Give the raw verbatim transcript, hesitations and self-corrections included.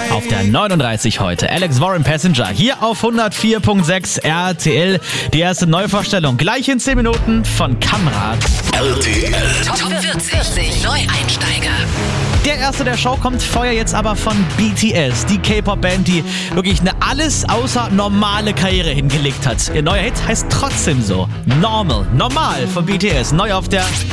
Auf der neununddreißig heute Alex Warren Passenger hier auf hundertvier Komma sechs R T L. Die erste Neuvorstellung gleich in zehn Minuten von Kamrat. R T L Top vierzig Neueinsteiger. Der erste der Show kommt vorher jetzt aber von B T S, die K-Pop-Band, die wirklich eine alles außer normale Karriere hingelegt hat. Ihr neuer Hit heißt trotzdem so. Normal, normal von B T S, neu auf der